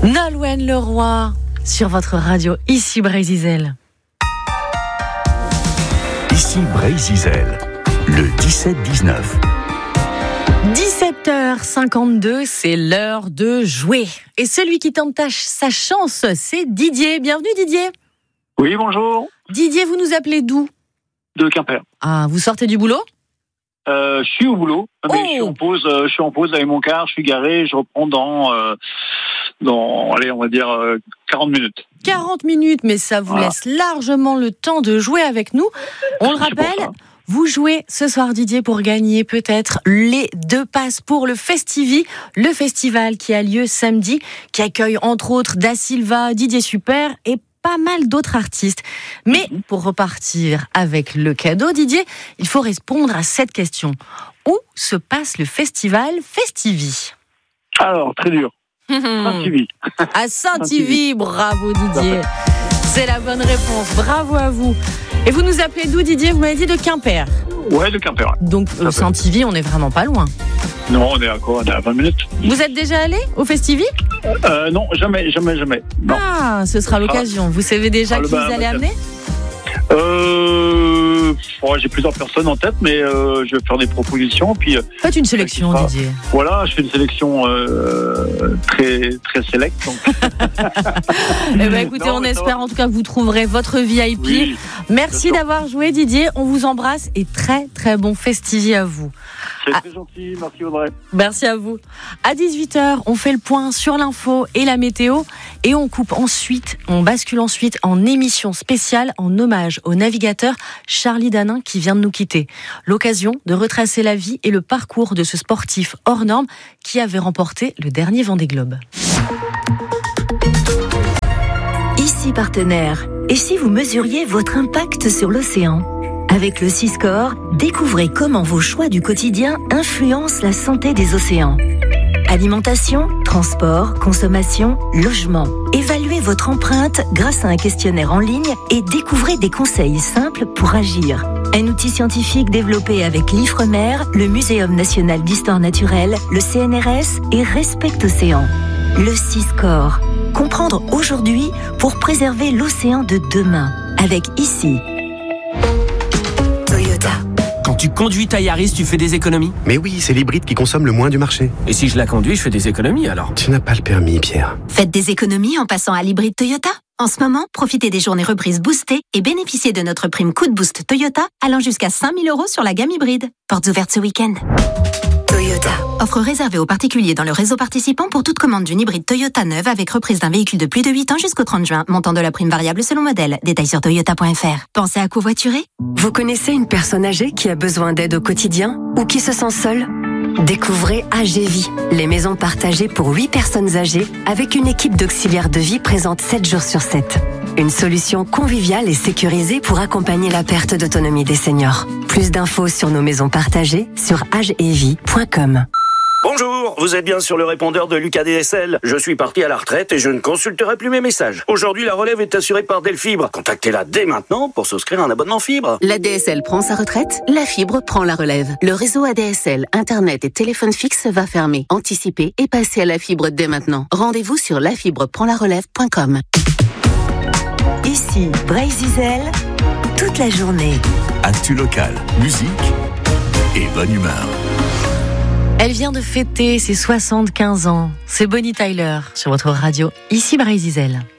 Nolwenn Leroy sur votre radio, ici Brésil. Ici Brésil, le 17-19. 17h52, c'est l'heure de jouer. Et celui qui tente sa chance, c'est Didier. Bienvenue Didier. Oui, bonjour. Didier, vous nous appelez d'où ? De Quimper. Ah, vous sortez du boulot ? Je suis au boulot, mais je suis en pause avec mon car, je suis garé, je reprends dans allez, on va dire 40 minutes. 40 minutes, mais ça vous laisse largement le temps de jouer avec nous. On le rappelle, vous jouez ce soir Didier pour gagner peut-être les 2 passes pour le Festivi, le festival qui a lieu samedi, qui accueille entre autres Da Silva, Didier Super et pas mal d'autres artistes. Mais pour repartir avec le cadeau, Didier, il faut répondre à cette question. Où se passe le festival Festivi ? Alors, très dur. Saint-Yvi. À Saint-Yvi, bravo Didier. C'est la bonne réponse, bravo à vous. Et vous nous appelez d'où Didier ? Vous m'avez dit de Quimper. Ouais, de Quimper. Donc Saint-Yvi, on n'est vraiment pas loin. Non, on est à quoi ? On est à 20 minutes. Vous êtes déjà allé au Festivi ? Non, jamais. Non. Ah, ce sera l'occasion. Vous savez déjà qui vous allez amener ? J'ai plusieurs personnes en tête, mais je vais faire des propositions. Puis, faites une sélection, Didier. Voilà, je fais une sélection très, très sélecte. Écoutez, on espère en tout cas que vous trouverez votre VIP. Oui, merci d'avoir joué, Didier. On vous embrasse et très, très bon Festivi à vous. C'est très gentil, merci Audrey. Merci à vous. À 18h, on fait le point sur l'info et la météo et on bascule ensuite en émission spéciale en hommage au navigateur Charlie Danin qui vient de nous quitter. L'occasion de retracer la vie et le parcours de ce sportif hors norme qui avait remporté le dernier Vendée Globe. Ici partenaire. Et si vous mesuriez votre impact sur l'océan ? Avec le Siscore, découvrez comment vos choix du quotidien influencent la santé des océans. Alimentation, transport, consommation, logement. Évaluez votre empreinte grâce à un questionnaire en ligne et découvrez des conseils simples pour agir. Un outil scientifique développé avec l'Ifremer, le Muséum national d'histoire naturelle, le CNRS et Respect Océan. Le Siscore. Comprendre aujourd'hui pour préserver l'océan de demain. Avec ici. Quand tu conduis ta Yaris, tu fais des économies ? Mais oui, c'est l'hybride qui consomme le moins du marché. Et si je la conduis, je fais des économies alors ? Tu n'as pas le permis, Pierre. Faites des économies en passant à l'hybride Toyota. En ce moment, profitez des journées reprises boostées et bénéficiez de notre prime coup de boost Toyota allant jusqu'à 5 000 € sur la gamme hybride. Portes ouvertes ce week-end. Toyota. Offre réservée aux particuliers dans le réseau participant pour toute commande d'une hybride Toyota neuve avec reprise d'un véhicule de plus de 8 ans jusqu'au 30 juin. Montant de la prime variable selon modèle. Détails sur toyota.fr. Pensez à covoiturer ? Vous connaissez une personne âgée qui a besoin d'aide au quotidien ou qui se sent seule ? Découvrez AGVie, les maisons partagées pour 8 personnes âgées avec une équipe d'auxiliaires de vie présente 7 jours sur 7. Une solution conviviale et sécurisée pour accompagner la perte d'autonomie des seniors. Plus d'infos sur nos maisons partagées sur agevie.com. Bonjour, vous êtes bien sur le répondeur de Lucas DSL. Je suis parti à la retraite et je ne consulterai plus mes messages. Aujourd'hui, la relève est assurée par Delfibre. Contactez-la dès maintenant pour souscrire un abonnement fibre. La DSL prend sa retraite, la fibre prend la relève. Le réseau ADSL, Internet et téléphone fixe va fermer. Anticipez et passez à la fibre dès maintenant. Rendez-vous sur lafibreprendlarelève.com. Ici, Brésil, toute la journée. Actu local, musique et bonne humeur. Elle vient de fêter ses 75 ans. C'est Bonnie Tyler sur votre radio, ici Brésil.